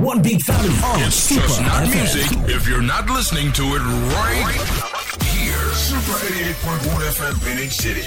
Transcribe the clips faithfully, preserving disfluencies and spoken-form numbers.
one big family on It's Super just not F M. music if you're not listening to it right here. Super eighty-eight point one F M, Phoenix City.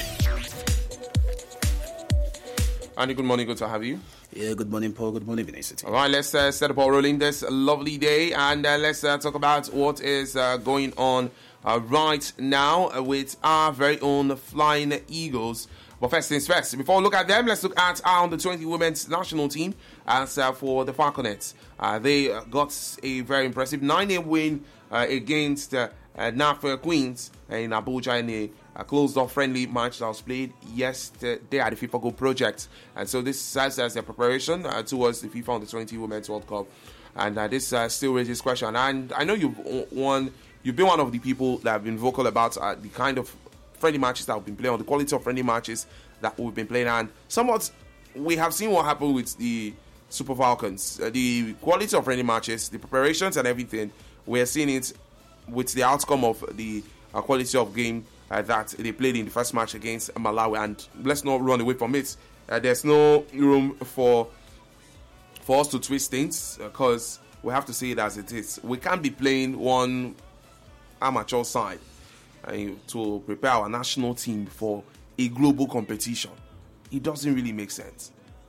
Andy, good morning. Good to have you. Yeah, good morning, Paul. Good morning, Phoenix City. All right, let's uh, set the ball rolling this lovely day, and uh, let's uh, talk about what is uh, going on uh, right now with our very own Flying Eagles. But first things first, before we look at them, let's look at our under twenty women's national team. As uh, for the Falconets, uh, they uh, got a very impressive nine a win uh, against uh, uh, N A F Queens in Abuja in a uh, closed-off friendly match that was played yesterday at the FIFA Go Project. And so this serves as their preparation uh, towards the FIFA under twenty Women's World Cup. And uh, this uh, still raises question. And I know you've won, you've been one of the people that have been vocal about uh, the kind of friendly matches that we've been playing, or the quality of friendly matches that we've been playing. And somewhat, we have seen what happened with the Super Falcons. Uh, the quality of friendly matches, the preparations and everything, we're seeing it with the outcome of the uh, quality of game uh, that they played in the first match against Malawi. And let's not run away from it. Uh, there's no room for for us to twist things, because uh, we have to see it as it is. We can't be playing one amateur side uh, to prepare our national team for a global competition. It doesn't really make sense.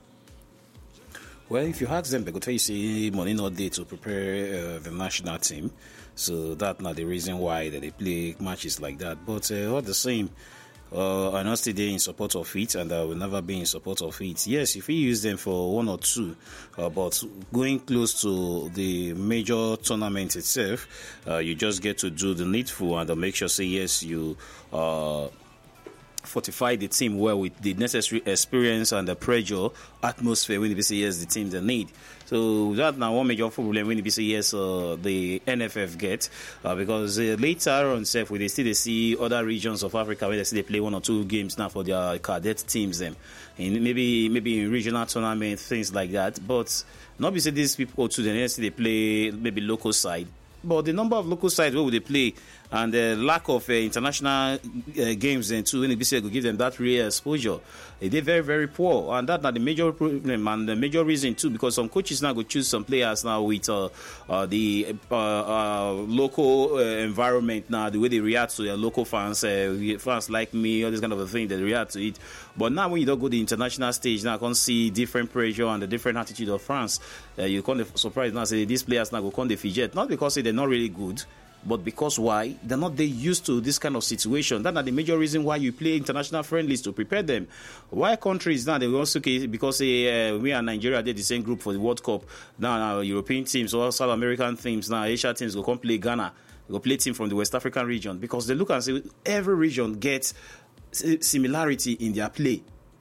Well, if you ask them, they go tell you, say, money not there to prepare uh, the national team. So that's not the reason why that they play matches like that. But uh, all the same, uh, I'm not still there in support of it, and I will never be in support of it. Yes, if we use them for one or two, uh, but going close to the major tournament itself, uh, you just get to do the needful and uh, make sure, say, yes, you Uh, fortify the team well with the necessary experience and the pressure atmosphere when they say yes, the team they need. So that's now one major problem when they say yes, uh, the N F F get uh, because uh, later on, self, we they still they see other regions of Africa where they see they play one or two games now for their cadet teams, them, and maybe maybe in regional tournament things like that. But not be say these people to the next they play maybe local side. But the number of local sides where would they play and the lack of uh, international uh, games and too, when the B C L will give them that real exposure, they're very, very poor. And that's not the major problem and the major reason too, because some coaches now go choose some players now with uh, uh, the uh, uh, local uh, environment now, the way they react to their local fans, uh, fans like me, all this kind of a thing, they react to it. But now when you don't go to the international stage, now you can see different pressure and the different attitude of France. Uh, you can't surprise now, say these players now go come the fidget, not because say, they're not really good, but because why? They're not they used to this kind of situation. That's not the major reason why you play international friendlies, to prepare them. Why countries now, they also, because uh, we and Nigeria did the same group for the World Cup. Now, now European teams or South American teams, now Asia teams will come play Ghana, go play team from the West African region, because they look and say every region gets similarity in their play.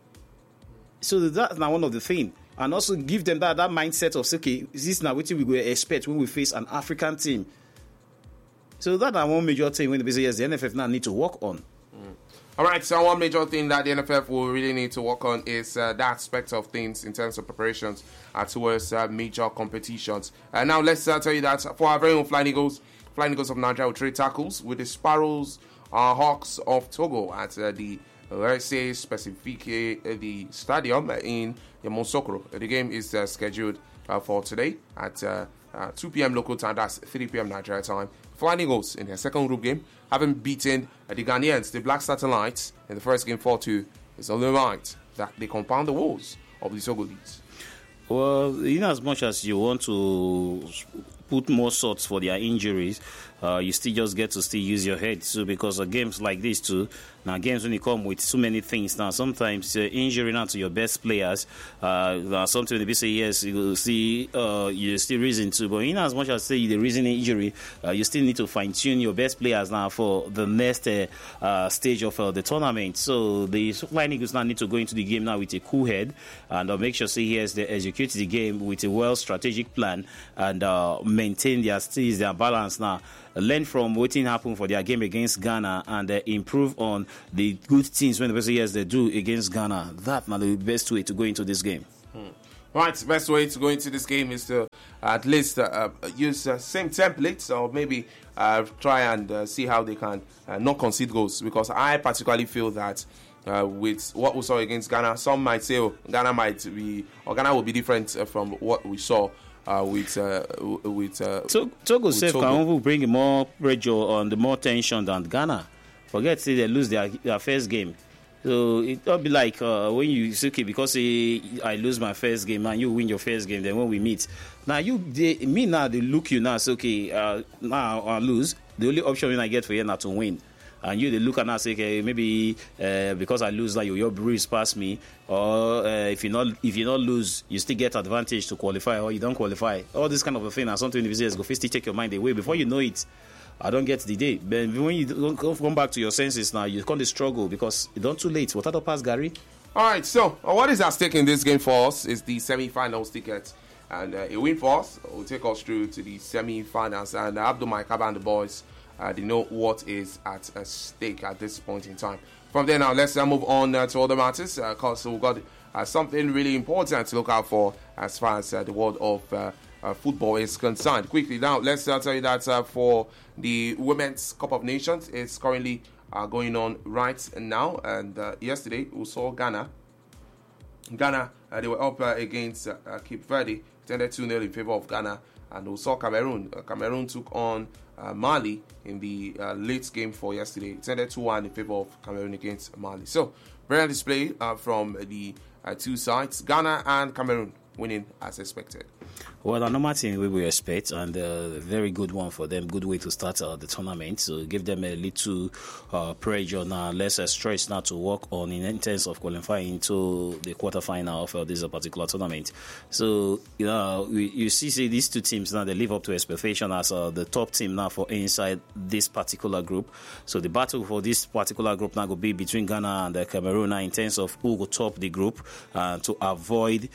So that's now one of the things. And also give them that, that mindset of, okay, this is now what we will expect when we face an African team. So that's one major thing when they say, yes, the N F F now need to work on. Mm. All right, so one major thing that the N F F will really need to work on is uh, that aspect of things in terms of preparations uh, towards uh, major competitions. Uh, now, let's uh, tell you that for our very own Flying Eagles, Flying Eagles of Nigeria will trade tackles with the Sparrows uh, Hawks of Togo at uh, the let's say specific uh, the stadium in Yamoussoukro. The game is uh, scheduled uh, for today at uh, uh, two p.m. local time. That's three p.m. Nigeria time. Flying Eagles in their second group game, having beaten uh, the Ghanaians, the Black Satellites, in the first game four two. It's only right that they compound the woes of the Togolese. Well, in as much as you want to put more sorts for their injuries, uh, you still just get to still use your head. So because of games like this too, now games when you come with so many things, now sometimes uh, injury now to your best players, uh, sometimes they say yes, you see uh, you still reason to, but in as much as say the reason injury, uh, you still need to fine tune your best players now for the next uh, uh, stage of uh, the tournament. So the Flying Eagles now need to go into the game now with a cool head and uh, make sure say yes, they execute the game with a well strategic plan and uh, maintain their steez, their balance now. Learn from what happened for their game against Ghana and uh, improve on the good things when the person yes they do against Ghana. That's not the best way to go into this game. Hmm. Right, the best way to go into this game is to uh, at least uh, uh, use the uh, same templates, or maybe uh, try and uh, see how they can uh, not concede goals. Because I particularly feel that uh, with what we saw against Ghana, some might say, oh, Ghana might be, or Ghana will be different uh, from what we saw uh, with uh, with. Uh, Togo, Togo with safe Togo. can even bring more pressure on the more tension than Ghana. Forget say they lose their their first game. So it'll be like uh, when you say, okay, because uh, I lose my first game and you win your first game, then when we meet, now you they, me now they look you now say, okay, uh, now I lose. The only option I get for you now to win. And you they look at now say, okay, maybe uh, because I lose that you your breeze past me, or uh, if you not if you not lose, you still get advantage to qualify, or you don't qualify. All this kind of a thing, and something individuals go first take your mind away before you know it. I don't get the day. But when you don't come back to your senses now, you can't struggle because it's not too late. What other pass, Gary? All right, so uh, what is at stake in this game for us is the semi-finals ticket. And uh, a win for us will take us through to the semi-finals. And uh, Abdul Maikaba and the boys, uh, they know what is at uh, stake at this point in time. From there now, let's uh, move on uh, to other matters. Because uh, we've got uh, something really important to look out for as far as uh, the world of uh, uh, football is concerned. Quickly now, let's uh, tell you that uh, for the Women's Cup of Nations, it's currently uh, going on right now. And uh, yesterday, we saw Ghana. Ghana, uh, they were up uh, against uh, uh, Cape Verde. It ended two nil in favor of Ghana. And we saw Cameroon. Uh, Cameroon took on uh, Mali in the uh, late game for yesterday. It ended two one in favor of Cameroon against Mali. So, brilliant display uh, from the uh, two sides. Ghana and Cameroon winning as expected. Well, a normal thing we will expect, and a very good one for them. Good way to start uh, the tournament. So give them a little uh, pressure now, less uh, stress now to work on in terms of qualifying to the quarterfinal of uh, this uh, particular tournament. So you know, we, you see, see these two teams now, they live up to expectation as uh, the top team now for inside this particular group. So the battle for this particular group now will be between Ghana and uh, Cameroon now in terms of who will top the group uh, to avoid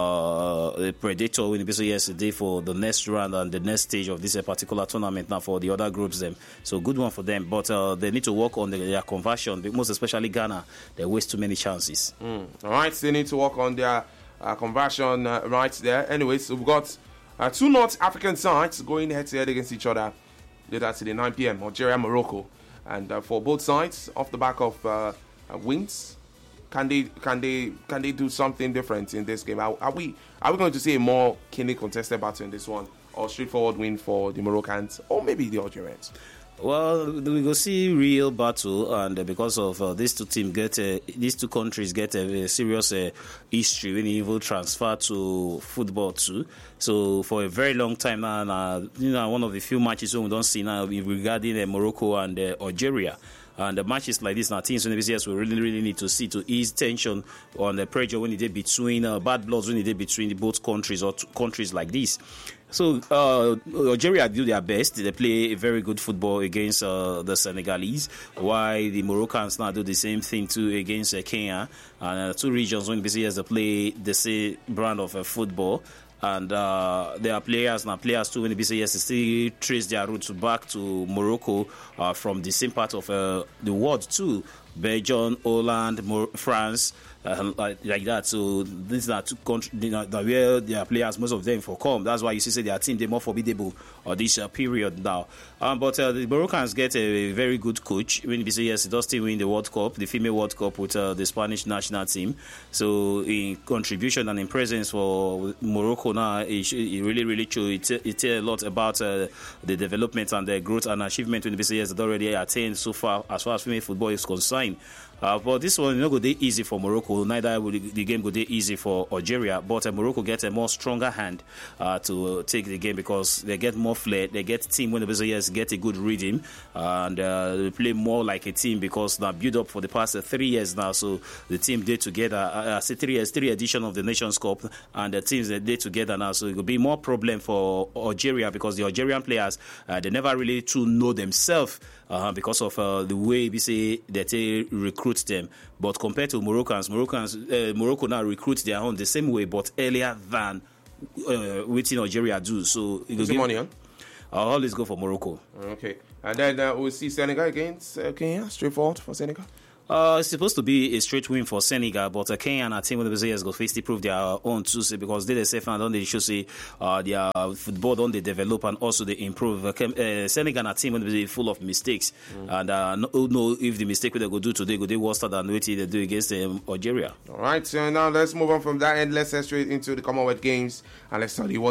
uh, the predator when it yesterday for the next round and the next stage of this uh, particular tournament now for the other groups them. So good one for them, but uh, they need to work on the, their conversion, most especially Ghana. They waste too many chances. Mm. All right, they need to work on their uh, conversion uh, right there. Anyways, we've got uh, two North African sides going head to head against each other later today, nine p.m. Algeria, Morocco, and uh, for both sides off the back of uh, uh, wins. Can they can they can they do something different in this game? Are, are we are we going to see a more keenly contested battle in this one, or straightforward win for the Moroccans, or maybe the Algerians? Well, we go see real battle, and uh, because of uh, these two teams get uh, these two countries get a, a serious uh, history when you even transfer to football too. So for a very long time now, and, uh, you know, one of the few matches we don't see now regarding uh, Morocco and uh, Algeria. And the matches like this, now teams in the B C S will really, really need to see to ease tension on the pressure when it is between uh, bad bloods when it is between the both countries or countries like this. So uh, Algeria do their best. They play very good football against uh, the Senegalese, while the Moroccans now do the same thing too against uh, Kenya. And uh, two regions when B C S they play the same brand of uh, football. And uh, there are players now, players too, when the B C S still trace their roots back to Morocco uh, from the same part of uh, the world too. Belgium, Holland, Mor- France, uh, like, like that. So these are two countries where their players, most of them, for come. That's why you see say their team, they're more formidable uh, this uh, period now. Um, but uh, the Moroccans get a very good coach. When B C S does still win the World Cup, the female World Cup with uh, the Spanish national team. So in contribution and in presence for Morocco now, it, it really, really shows. It, it tells a lot about uh, the development and the growth and achievement when the B C S had already attained so far as far as female football is concerned. Uh, but this one, you know, go day easy for Morocco. Neither will the, the game go day easy for Algeria. But uh, Morocco gets a more stronger hand uh, to uh, take the game because they get more flair. They get team when the players get a good rhythm uh, and uh, they play more like a team because they build up for the past uh, three years now. So the team did together. Uh, I say three years, three edition of the Nations Cup, and the teams they did together now. So it will be more problem for Algeria because the Algerian players uh, they never really to know themselves. Uh, because of uh, the way we say that they recruit them. But compared to Moroccans, Moroccans, uh, Morocco now recruits their own the same way, but earlier than uh, what Algeria do. So who's the money on? I'll always go for Morocco. Okay, and then uh, we'll see Senegal against uh, Kenya. Straightforward for Senegal. Uh, it's supposed to be a straight win for Senegal, but uh, Kenya and our team with the players go face to prove their own too, say, because they themselves and don't they should say uh, their football don't they develop and also they improve. Uh, uh, Senegal and our team will be full of mistakes, mm. and uh, no know if the mistake they go do today go they worse than what they do against um, Algeria. All right, so now let's move on from that and let's head straight into the Commonwealth Games and let's study. It was a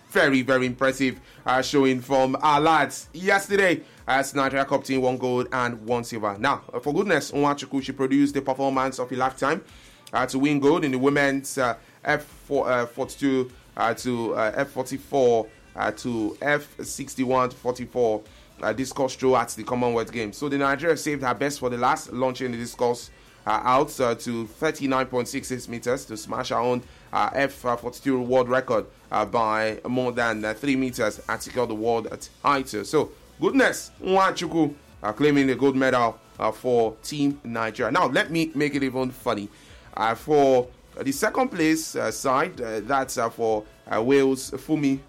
very, very impressive uh, showing from our lads yesterday as Nigeria Cup team one gold and one silver. Now, uh, for goodness, Nwachukwu, she produced the performance of a lifetime uh, to win gold in the women's uh, F forty-two uh, to uh, F forty-four uh, to F sixty-one to forty-four uh, discus throw at the Commonwealth Games. So the Nigeria saved her best for the last, launching the discus uh, out uh, to thirty-nine point six six meters to smash her own uh, F forty-two world record uh, by more than uh, three meters and secure the world title. So, goodness, Nwachukwu uh, claiming the gold medal uh, for Team Nigeria. Now, let me make it even funny. Uh, for the second place uh, side, uh, that's uh, for uh, Wales, Fumi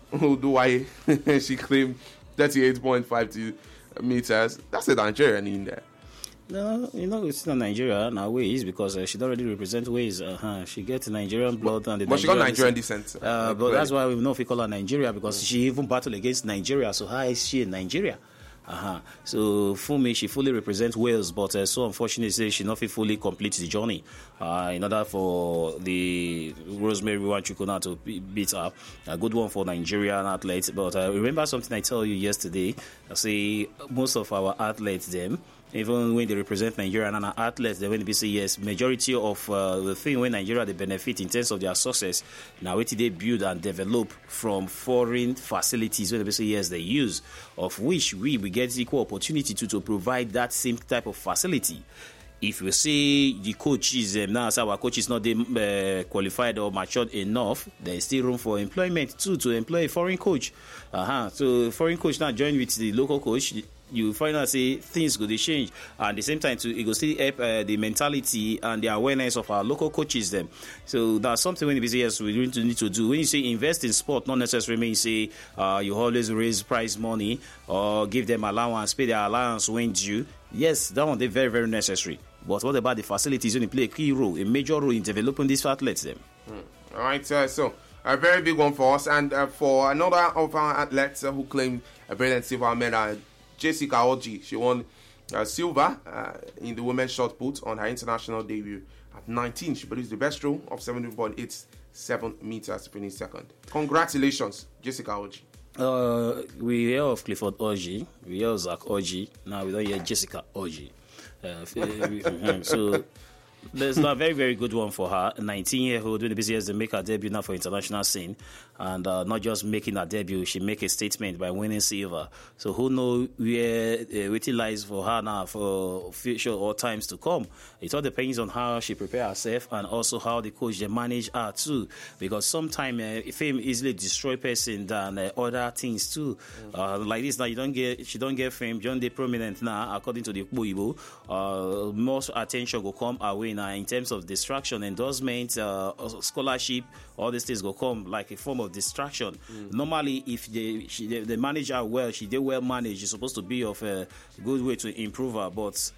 Uduwaye. She claimed thirty-eight point five two meters. That's a Nigerian in there. No, you know, it's not Nigeria now, Wales, because uh, she don't already represent Wales. Uh-huh. She gets Nigerian blood and the But Nigerian she got Nigerian descent. descent. Uh, but that's why we know if we call her Nigeria, because she even battled against Nigeria. So how is she in Nigeria? Uh-huh. So Fumi, she fully represents Wales, but uh, so unfortunately, she not fully complete the journey. Uh, in order for the Rosemary Nwachukwu to beat her, a good one for Nigerian athletes. But uh, remember something I told you yesterday. I say most of our athletes, them, even when they represent Nigeria and our athletes, they when they say yes, majority of uh, the thing when Nigeria they benefit in terms of their success. Now, what they build and develop from foreign facilities when they say yes, they use, of which we we get equal opportunity to to provide that same type of facility. If we say the coaches um, now, as our coach is not uh, qualified or matured enough, there is still room for employment too to employ a foreign coach. Uh-huh. So foreign coach now join with the local coach. You find out say things go to change, and at the same time too, it will still help uh, the mentality and the awareness of our local coaches them. So that's something when you say yes, we need to need to do. When you say invest in sport, not necessarily mean you say uh, you always raise prize money or give them allowance, pay their allowance when due. Yes, that one they very very necessary. But what about the facilities? Only play a key role, a major role in developing these athletes them. Hmm. All right, uh, so a very big one for us, and uh, for another of our athletes uh, who claimed a brilliant silver medal. Jessica Oji, she won uh, silver uh, in the women's shot put on her international debut. At nineteen, she produced the best throw of seventeen point eight seven meters to finish second. Congratulations, Jessica Oji. Uh, we hear of Clifford Oji, we hear of Zach Oji, now we don't hear Jessica Oji. Uh, so there's a very, very good one for her. A nineteen-year-old doing the business to make her debut now for international scene. And uh, not just making her debut, she make a statement by winning silver. So who knows where uh, waiting lies for her now for future or times to come. It all depends on how she prepare herself and also how the coach they manage her too. Because sometimes uh, fame easily destroy person than uh, other things too. Mm-hmm. Uh, like this now, you don't get she don't get fame. John they prominent now according to the Igbo. Uh, most attention will come away now in terms of distraction, endorsement, uh, scholarship. All these things will come like a form of distraction. Mm. Normally, if they, she, they, they manage her well, she did well managed, it's supposed to be of a good way to improve her, but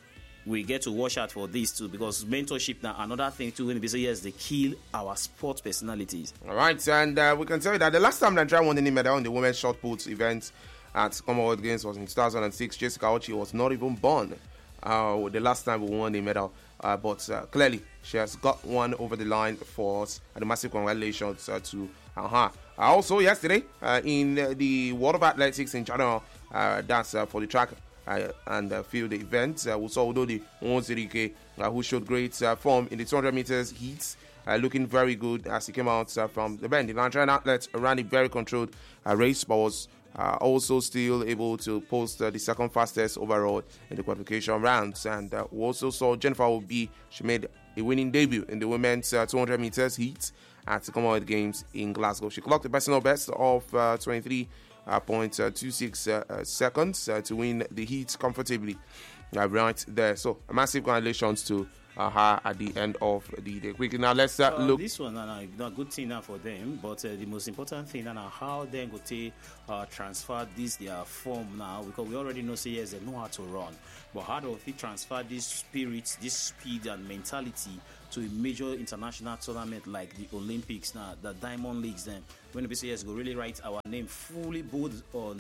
we get to watch out for this too, because mentorship now another thing too when they say yes, they kill our sport personalities. All right, and uh, we can tell you that the last time Nigeria won any medal in the women's shot put event at Commonwealth Games was in two thousand six. Jessica Oji was not even born uh, the last time we won a medal. Uh, but uh, clearly, she has got one over the line for us, and a massive congratulations uh, to her. Uh, also, yesterday, uh, in uh, the World of Athletics in general, uh, that's uh, for the track uh, and uh, field event, uh, we saw Udodi Nwozirike, uh, who showed great uh, form in the two hundred meters heats, uh, looking very good as he came out uh, from the bend. The Nigerian athlete ran a very controlled uh, race, but was Uh, also still able to post uh, the second fastest overall in the qualification rounds. And uh, we also saw Jennifer Obi. She made a winning debut in the women's uh, two hundred meters heat at the Commonwealth Games in Glasgow. She clocked a personal best of uh, twenty-three point two six uh, uh, seconds uh, to win the heat comfortably uh, right there. So a massive congratulations to Uh, her at the end of the day. Quickly now, let's uh, uh, look. This one, uh, not good thing now for them, but uh, the most important thing now how they go to uh, transfer this their form now, because we already know say yes they know how to run, but how do we transfer this spirit, this speed and mentality to a major international tournament like the Olympics now, the Diamond Leagues? Then when we say yes, go really write our name fully bold on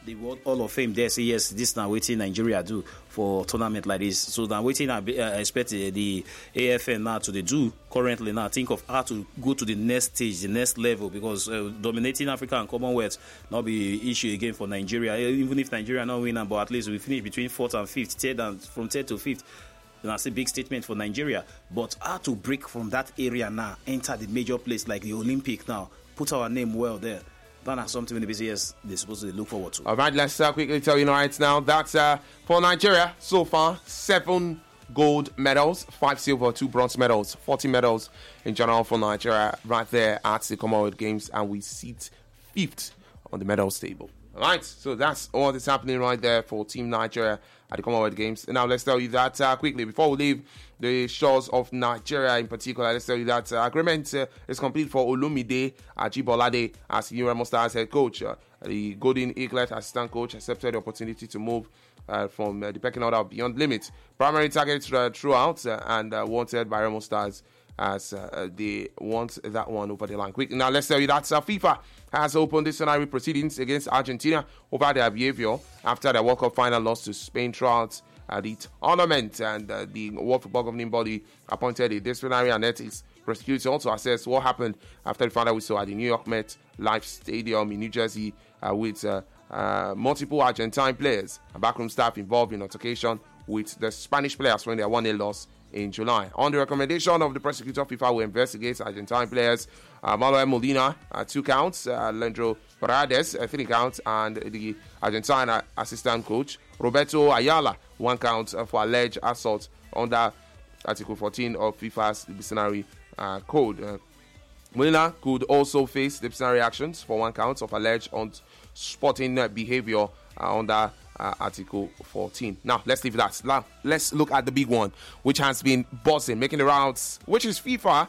the World Hall of Fame there say yes, this now waiting Nigeria do for tournament like this. So now waiting I uh, expect uh, the A F N now to they do currently now think of how to go to the next stage, the next level, because uh, dominating Africa and Commonwealth not be issue again for Nigeria. Even if Nigeria not win, but at least we finish between fourth and fifth, third and from third to fifth. That's a big statement for Nigeria. But how to break from that area now, enter the major place like the Olympic now, put our name well there. That's something the B C S they're supposed to look forward to. All right, let's uh, quickly tell you right now that uh, for Nigeria, so far, seven gold medals, five silver, two bronze medals, forty medals in general for Nigeria right there at the Commonwealth Games, and we sit fifth on the medals table. All right, so that's all that's happening right there for Team Nigeria at the Commonwealth Games. And now let's tell you that uh, quickly, before we leave the shores of Nigeria in particular, let's tell you that uh, agreement uh, is complete for Olumide Ajibolade as New Remo Stars head coach. Uh, the Golden Eaglet assistant coach accepted the opportunity to move uh, from uh, the pecking order beyond limits. Primary targets uh, throughout uh, and uh, wanted by Remo Stars as uh, they want that one over the line. Quick, now let's tell you that uh, FIFA has opened disciplinary proceedings against Argentina over their behavior after their World Cup final loss to Spain throughout uh, the tournament, and uh, the World Football Governing Body appointed a disciplinary and ethics prosecutor to assess what happened after the final whistle at the New York Met Life Stadium in New Jersey uh, with uh, uh, multiple Argentine players and backroom staff involved in altercation with the Spanish players when their one nil loss in July. On the recommendation of the prosecutor, FIFA will investigate Argentine players uh, Manuel Molina, uh, two counts, uh, Leandro Paredes, uh, three counts, and the Argentine uh, assistant coach Roberto Ayala, one count uh, for alleged assault under Article fourteen of FIFA's disciplinary uh, code. Uh, Molina could also face disciplinary actions for one count of alleged unsporting uh, behavior uh, under Uh, Article fourteen. Now, let's leave that. Now, let's look at the big one, which has been buzzing, making the rounds, which is FIFA.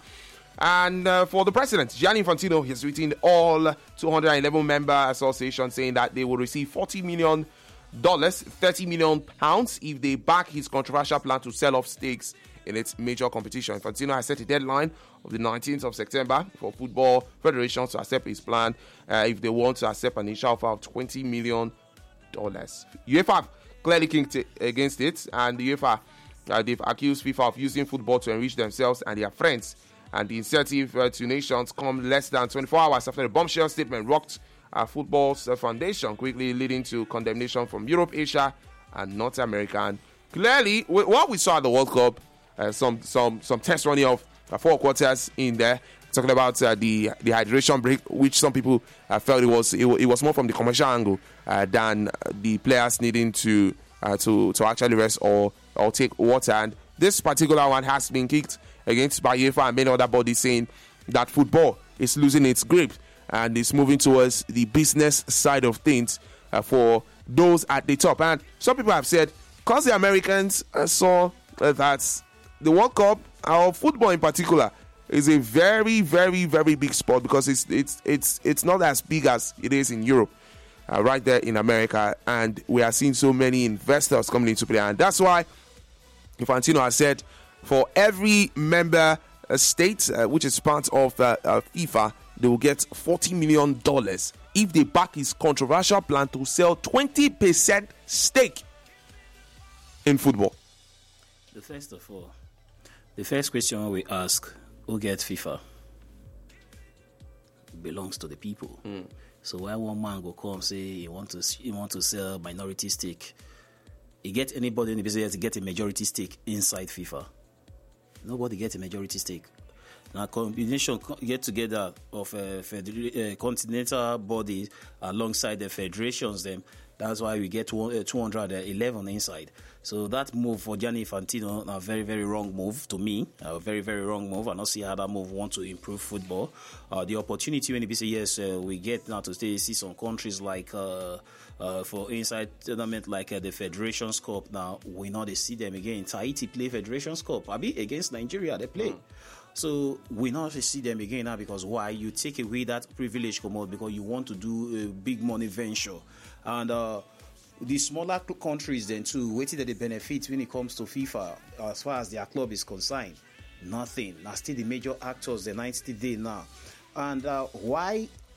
And uh, for the president, Gianni Infantino, he's written all two hundred eleven member associations saying that they will receive forty million dollars, thirty million pounds if they back his controversial plan to sell off stakes in its major competition. Infantino has set a deadline of the nineteenth of September for football federations to accept his plan uh, if they want to accept an initial offer of twenty million dollars. UEFA clearly kicked against it, and the UEFA uh, they've accused FIFA of using football to enrich themselves and their friends. And the incentive uh, to nations come less than twenty-four hours after the bombshell statement rocked uh, football's uh, foundation, quickly leading to condemnation from Europe, Asia, and North America. And clearly, w- what we saw at the World Cup, uh, some some some test running of uh, four quarters in there. Talking about uh, the the hydration break, which some people uh, felt it was it, it was more from the commercial angle uh, than the players needing to uh, to to actually rest or or take water. And this particular one has been kicked against by UEFA and many other bodies, saying that football is losing its grip and is moving towards the business side of things uh, for those at the top. And some people have said, because the Americans uh, saw uh, that the World Cup, or football in particular, is a very, very, very big sport, because it's it's it's it's not as big as it is in Europe, uh, right there in America, and we are seeing so many investors coming into play, and that's why Infantino has said for every member uh, state uh, which is part of uh, uh, FIFA, they will get forty million dollars if they back his controversial plan to sell twenty percent stake in football. The first of all, the first question we ask, who gets FIFA? It belongs to the people. Mm. So why one man go come say he want to he want to sell minority stake? He get anybody in the business to get a majority stake inside FIFA? Nobody gets a majority stake. Now, combination get together of uh, feder- uh, continental bodies alongside the federations. Them that's why we get two hundred eleven inside. So that move for Gianni Infantino, a very, very wrong move to me. A very, very wrong move. I don't see how that move want to improve football. Uh, the opportunity when the B C yes, uh, we get now to stay, see some countries like uh, uh, for inside tournament like uh, the Federations Cup. Now we know they see them again. Tahiti play Federations Cup. I be against Nigeria they play. Mm. So we not see them again now, because why? You take away that privilege, come out, because you want to do a big money venture. And uh, the smaller countries then too, waiting that they benefit when it comes to FIFA as far as their club is concerned. Nothing. Now still the major actors, the ninety day now. And uh, why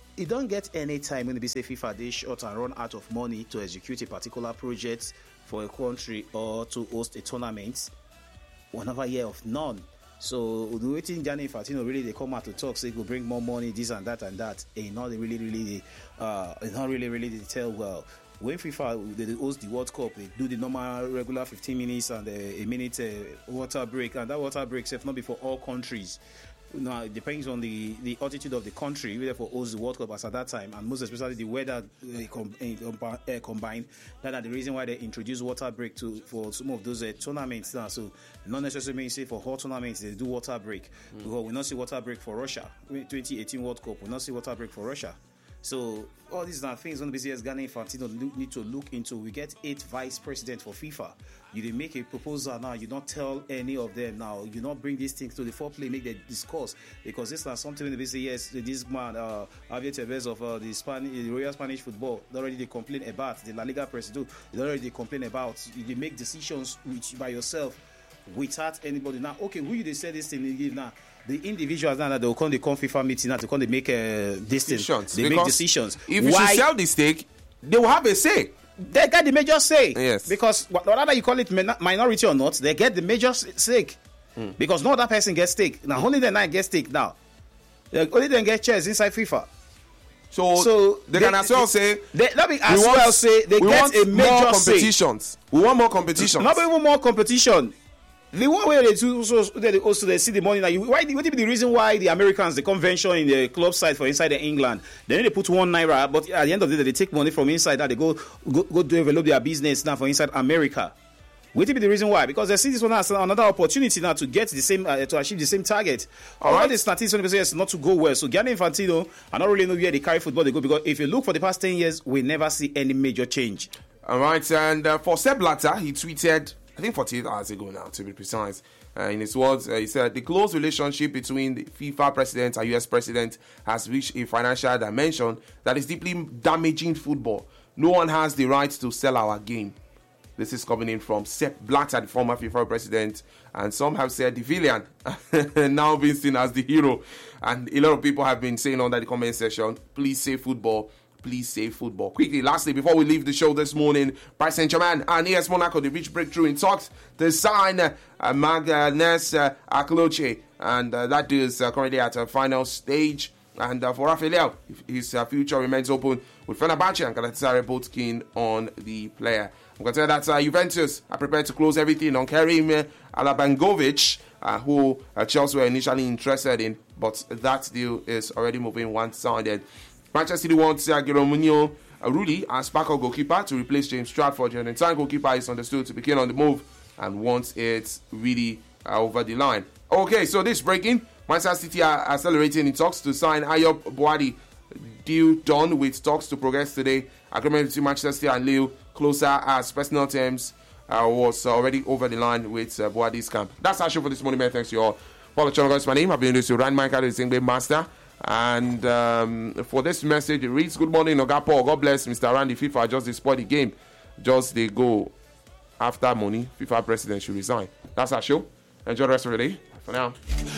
you don't get any time when they say FIFA they short and run out of money to execute a particular project for a country or to host a tournament. One other year of none. So the waiting Gianni Infantino really they come out to talk, say go bring more money, this and that and that. And not really, really, uh, not really, really they tell well. When FIFA they host the World Cup, they do the normal regular fifteen minutes and a, a minute uh, water break, and that water break is not be for all countries. Now it depends on the, the altitude of the country, whether for host the World Cup as at that time, and most especially the weather uh, com- uh, combined. That are the reason why they introduce water break to for some of those uh, tournaments now. So not necessarily say for whole tournaments they do water break. Mm. Because we not see water break for Russia. twenty eighteen World Cup, we not see water break for Russia. So all these are things when the business Gianni Infantino need to look into. We get eight vice presidents for FIFA. You did make a proposal now. You don't tell any of them now. You don't bring these things to the foreplay, make them discuss, because this is something when the business yes, this man uh, Javier Tebas of uh, the Spanish, the Royal Spanish football, they already they complain about the La Liga president. They already they complain about. You they make decisions which by yourself without anybody. Now, okay, who you they say this thing they give now? The individuals now that they'll come, they come FIFA meeting now to come, they make uh, decisions. They make decisions. If you Why? should sell the stake, they will have a say. They get the major say. Yes. Because whatever you call it, minority or not, they get the major stake. Mm. Because no other person gets stake. Now, only the nine get stake now. They only then get shares inside FIFA. So, so they, they can as well say, they, let me as we well want, say, they get a major more competitions. Say. We want more competitions. Not even more competition. The one way they do also they also they see the money now. You, why what be the reason why the Americans the convention in the club side for inside the England? Then they put one naira, but at the end of the day they take money from inside that they go go, go develop their business now for inside America. What be the reason why? Because they see this one as another opportunity now to get the same uh, to achieve the same target. All right, the statistics when say not to go well. So Gianni Infantino, I don't really know where they carry football they go, because if you look for the past ten years, we never see any major change. All right, and uh, for Sepp Blatter, he tweeted, I think forty-eight hours ago now, to be precise. Uh, in his words, uh, he said, the close relationship between the FIFA president and U S president has reached a financial dimension that is deeply damaging football. No one has the right to sell our game. This is coming in from Sepp Blatter, the former FIFA president, and some have said the villain, now being seen as the hero. And a lot of people have been saying under the comment section, please say football. Please save football. Quickly, lastly, before we leave the show this morning, Paris Saint-Germain and A S Monaco, they reached breakthrough in talks to sign uh, Magnus uh, Akloche, and uh, that deal is uh, currently at a final stage. And uh, for Rafael, his uh, future remains open, with Fenerbahce and Galatasaray both keen on the player. I'm going to tell you that uh, Juventus are prepared to close everything on Kerim Alabangovic, uh, who uh, Chelsea were initially interested in, but that deal is already moving one-sided. Manchester City wants uh, Guillermo Rulli as backup goalkeeper to replace James Stratford. The Argentine goalkeeper is understood to be keen on the move and wants it really uh, over the line. Okay, so this breaking. Manchester City are accelerating in talks to sign Ayop Boadi. Deal done with talks to progress today. Agreement between Manchester City and Lille closer as personal terms uh, was already over the line with uh, Boadi's camp. That's our show for this morning, man. Thanks to you all. Follow Channel is my name. I've been introduced to Ryan Michael, the Singbe Master. And um, for this message, it reads, good morning, Ogapo. God bless Mister Randy. FIFA just they spoil the game. Just they go after money. FIFA president should resign. That's our show. Enjoy the rest of the day. For now.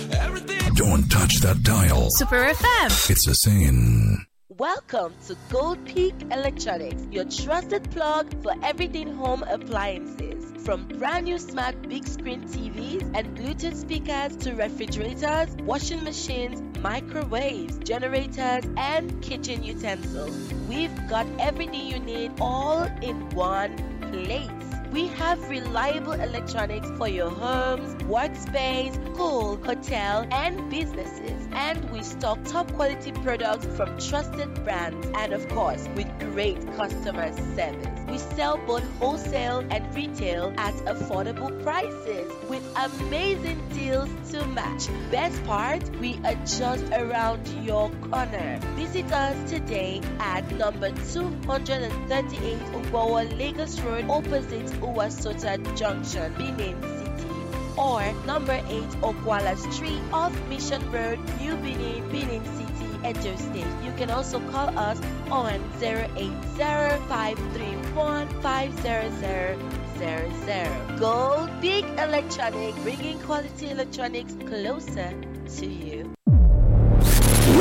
Don't touch that dial. Super F M. It's a saying. Welcome to Gold Peak Electronics, your trusted plug for everything home appliances. From brand new smart big screen T Vs and Bluetooth speakers to refrigerators, washing machines, microwaves, generators, and kitchen utensils, we've got everything you need all in one place. We have reliable electronics for your homes, workspace, school, hotel, and businesses. And we stock top quality products from trusted brands and, of course, with great customer service. We sell both wholesale and retail at affordable prices with amazing deals to match. Best part, we are just around your corner. Visit us today at number two thirty-eight Ubawa Lagos Road, opposite Uwasota Junction, Benin City, or number eight Okwala Street off Mission Road, New Benin, Benin City, Edo State. You can also call us on zero eight zero, five three one, five zero zero zero zero. Gold Big Electronic, bringing quality electronics closer to you.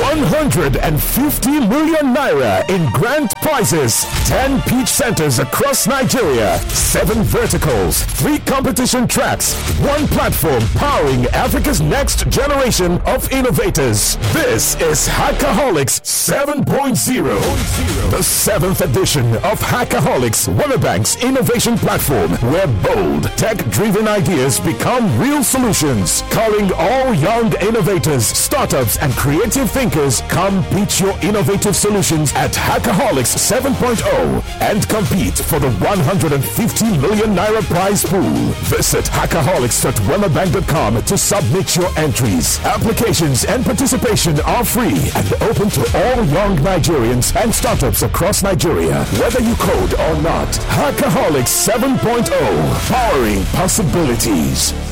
one hundred fifty million naira in grand prizes, ten pitch centers across Nigeria, seven verticals, three competition tracks, one platform powering Africa's next generation of innovators. This is Hackaholics seven point oh, the seventh edition of Hackaholics, WeatherBank's innovation platform, where bold, tech-driven ideas become real solutions. Calling all young innovators, startups, and creative thinkers, come pitch your innovative solutions at Hackaholics seven point oh and compete for the one hundred fifty million naira prize pool. Visit hackaholics dot weatherbank dot com to submit your entries. Applications and participation are free and open to all young Nigerians and startups across Nigeria, whether you code or not. Hackaholics seven point oh, powering possibilities.